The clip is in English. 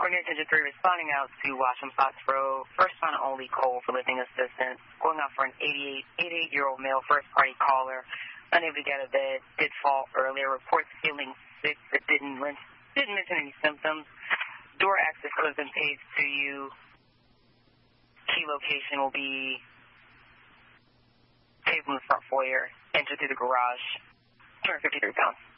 Coordinator Attention 3 responding out to Washington Foxborough. First on only call for lifting assistance. Going out for an 88-year-old male first-party caller. Unable to get out of bed. Did fall earlier. Reports feeling sick but didn't mention any symptoms. Door access has been paged to you. Key location will be table in the front foyer. Enter through the garage. 253 pounds.